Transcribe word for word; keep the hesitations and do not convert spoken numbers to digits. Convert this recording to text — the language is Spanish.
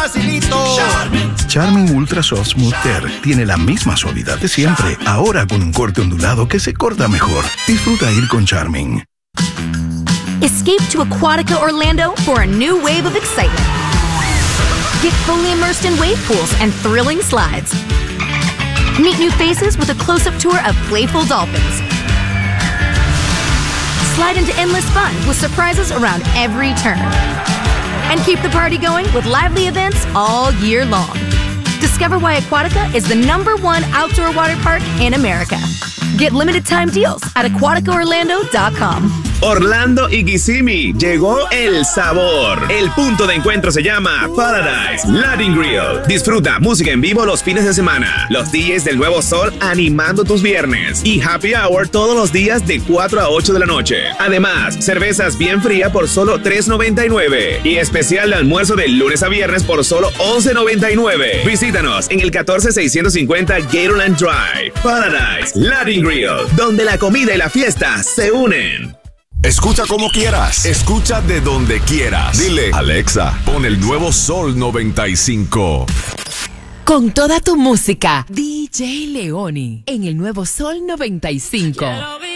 facilito. Charmin. Charmin Ultra Soft Smooth Tear tiene la misma suavidad de siempre, ahora con un corte ondulado que se corta mejor. Disfruta ir con Charmin. Escape to Aquatica Orlando for a new wave of excitement. Get fully immersed in wave pools and thrilling slides. Meet new faces with a close-up tour of playful dolphins. Slide into endless fun with surprises around every turn. And keep the party going with lively events all year long. Discover why Aquatica is the number one outdoor water park in America. Get limited time deals at aquatica orlando dot com. Orlando y Kissimmee, llegó el sabor. El punto de encuentro se llama Paradise Latin Grill. Disfruta música en vivo los fines de semana, los D Js del Nuevo Sol animando tus viernes y happy hour todos los días de cuatro a ocho de la noche. Además, cervezas bien fría por solo tres noventa y nueve y especial de almuerzo de lunes a viernes por solo once noventa y nueve. Visítanos en el catorce seiscientos cincuenta Gatorland Drive. Paradise Latin Grill, donde la comida y la fiesta se unen. Escucha como quieras, escucha de donde quieras. Dile, Alexa, pon el Nuevo Sol noventa y cinco. Con toda tu música, D J Leoni, en el Nuevo Sol noventa y cinco.